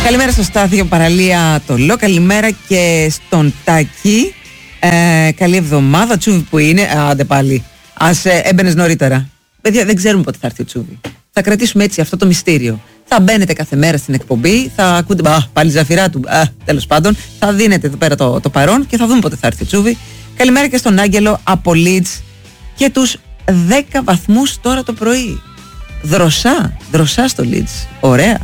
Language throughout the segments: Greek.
Καλημέρα στο Στάθιο Παραλία Τολό. Καλημέρα και στον Τάκη. Καλή εβδομάδα. Τσούβι που είναι. Άντε πάλι. Ας έμπαινες νωρίτερα. Παιδιά, δεν ξέρουμε πότε θα έρθει ο Τσούβι. Θα κρατήσουμε έτσι αυτό το μυστήριο. Θα μπαίνετε κάθε μέρα στην εκπομπή, θα ακούτε πάλι ζαφυρά του. Τέλος πάντων, θα δίνετε εδώ πέρα το παρόν και θα δούμε πότε θα έρθει ο Τσούβι. Καλημέρα και στον Άγγελο από Leeds και τους 10 βαθμούς τώρα το πρωί. Δροσά στο Leeds. Ωραία.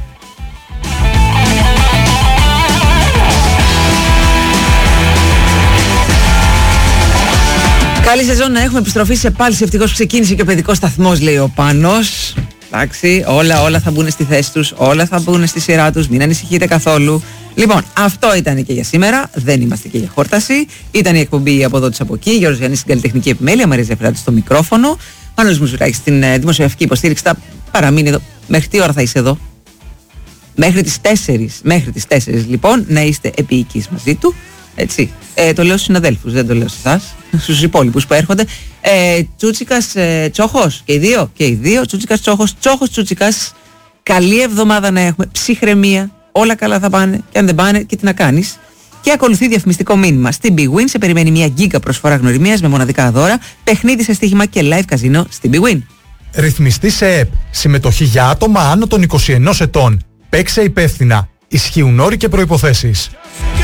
Καλή σεζόν να έχουμε, επιστροφή σε πάλι. Ευτυχώς που ξεκίνησε και ο παιδικός σταθμός, λέει ο Πάνος. Εντάξει, όλα θα μπουν στη θέση τους, όλα θα μπουν στη σειρά τους, μην ανησυχείτε καθόλου. Λοιπόν, αυτό ήταν και για σήμερα. Δεν είμαστε και για χόρταση. Ήταν η εκπομπή από εδώ της από εκεί. Γιώργος Γιάννης στην καλλιτεχνική επιμέλεια, Μαρία Ζεφράτη στο μικρόφωνο. Πάνος Μουζουράκης στην δημοσιογραφική υποστήριξη. Θα παραμείνει εδώ. Μέχρι τι ώρα θα είσαι εδώ? Μέχρι τις 4. Μέχρι τις 4 λοιπόν να είστε επίοικείς μαζί του. Έτσι. Το λέω στους συναδέλφους, δεν το λέω σε εσάς, στους υπόλοιπους που έρχονται. Τσούτσικας, Τσόχος, και οι δύο, Τσούτσικας, Τσόχος, Τσούτσικας. Καλή εβδομάδα να έχουμε, ψυχραιμία, όλα καλά θα πάνε, και αν δεν πάνε, και τι να κάνεις. Και ακολουθεί διαφημιστικό μήνυμα. Στην Big Win σε περιμένει μια γίγκα προσφορά γνωριμίας με μοναδικά δώρα, παιχνίδι σε στοίχημα και live καζίνο στην Big Win. Ρυθμιστή σε ΕΠ. Συμμετοχή για άτομα άνω των 21 ετών. Παίξε υπεύθυνα. Ισχύουν όροι και προϋποθέσεις.